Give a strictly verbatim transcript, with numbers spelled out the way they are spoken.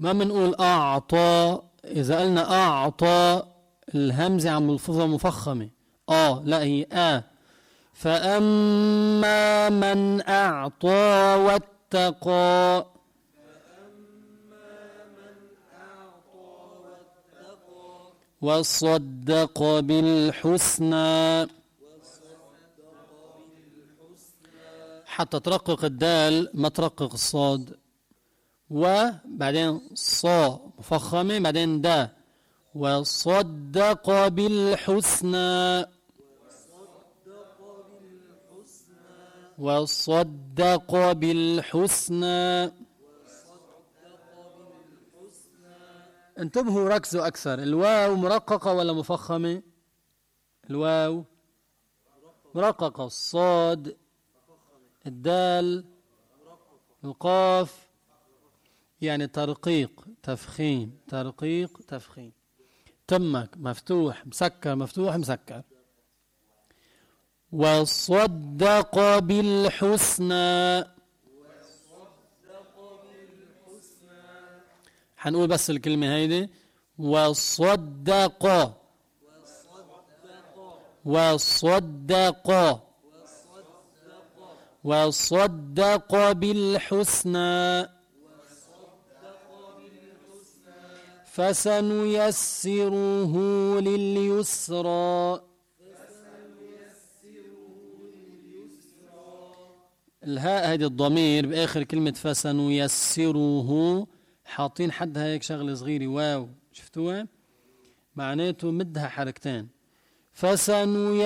ما بنقول أعطى. إذا قلنا أعطى الهمزة عم نلفظها مفخمة، آه لا هي آ. فأما من أعطى واتقى، وصدق بالحسنى. حتى ترقق الدال ما ترقق الصاد، وبعدين صا مفخمة بعدين دا. وصدق بالحسنى، وصدق بالحسنى. انتبهوا ركزوا أكثر، الواو مرققة ولا مفخمة؟ الواو مرققة، الصاد، الدال، القاف، يعني ترقيق تفخيم، ترقيق تفخيم. تمك مفتوح مسكر، مفتوح مسكر. وصدق بالحسنى. حنقول بس الكلمة هيدي، وصدق، وصدق، وصدق بالحسنى. فسنيسره لليسرى. الهاء هيدي الضمير بآخر كلمة فسنيسره، حاطين حدها هيك شغلة صغيرة واو، شفتوها؟ معناته مدها حركتين. فسنيسره